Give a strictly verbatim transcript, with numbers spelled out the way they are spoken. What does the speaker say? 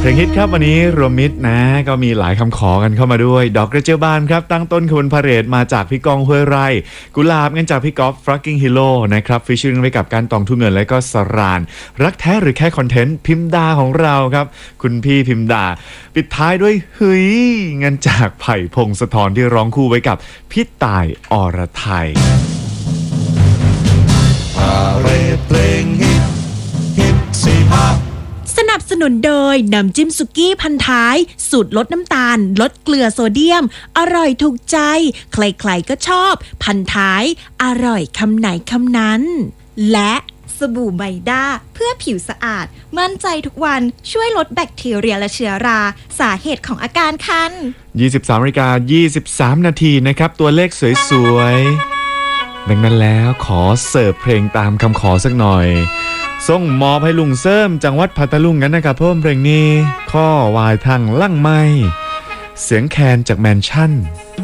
เพลงฮิตครับวันนี้รวมมิตรนะก็มีหลายคำขอกันเข้ามาด้วยดอกกระเจียวบานครับตั้งต้นขบวนพาเหรดมาจากพี่กองห้วยไร่กุหลาบกันจากพี่กอล์ฟฟรักกิ้งฮีโร่นะครับฟิชชิ่งไว้กับการตองทุ่งเงินและก็สรานรักแท้หรือแค่คอนเทนต์พิมดาของเราครับคุณพี่พิมดาปิดท้ายด้วยเฮ้ยเงินจากไผ่พงศธรที่ร้องคู่ไว้กับพี่ต่ายอรไทยพาเหรดเพลงฮิตฮิตสี่ภาคสนับสนุนโดยน้ำจิ้มสุกี้พันท้ายสูตรลดน้ำตาลลดเกลือโซเดียมอร่อยถูกใจใครๆก็ชอบพันท้ายอร่อยคำไหนคำนั้นและสบู่ไมด้าเพื่อผิวสะอาดมั่นใจทุกวันช่วยลดแบคทีเรียและเชื้อราสาเหตุของอาการคันยี่สิบสามนาฬิกายี่สิบสามนาทีนะครับตัวเลขสวยๆดังนั้นแล้วขอเสิร์ฟเพลงตามคำขอสักหน่อยส่งมอบให้ลุงเสริมจังหวัดพัทลุงกันนะครับเพิ่มเพลงนี้ข้อวายทางลั่งไม้เสียงแคนจากแมนชั่น